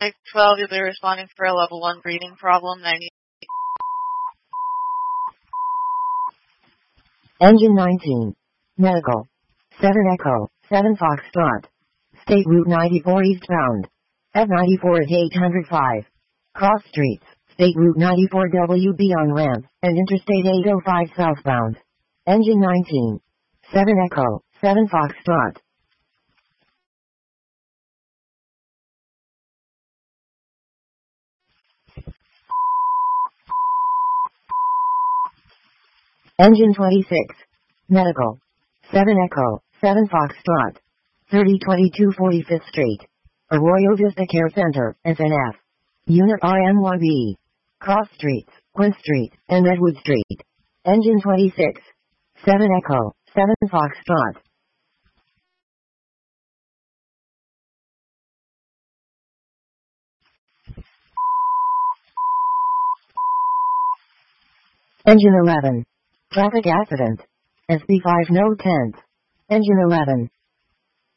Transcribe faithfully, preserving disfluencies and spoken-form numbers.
twelve, you'll be responding for a level one breathing problem. ninety. Engine nineteen. Medical. seven Echo, seven Foxtrot. State Route ninety-four eastbound. F ninety-four at eight hundred five. Cross streets. State Route ninety-four W B on ramp, and Interstate eight oh five southbound. Engine nineteen. seven Echo, seven Foxtrot. Engine twenty-six. Medical. seven Echo, seven Foxtrot. thirty twenty-two forty-fifth Street. Arroyo Vista Care Center, S N F. Unit R M one B. Cross streets, Quinn Street, and Redwood Street. Engine twenty-six. seven Echo, seven Foxtrot. Engine eleven. Traffic accident. S B five no tenth. Engine eleven.